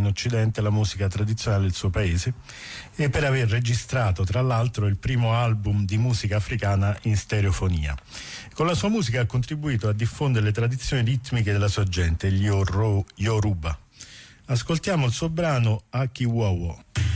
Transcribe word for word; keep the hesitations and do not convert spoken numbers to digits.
in Occidente la musica tradizionale del suo paese e per aver registrato tra l'altro il primo album di musica africana in stereofonia. Con la sua musica ha contribuito a diffondere le tradizioni ritmiche della sua gente, gli Yoruba. Ascoltiamo il suo brano Aki Wowo.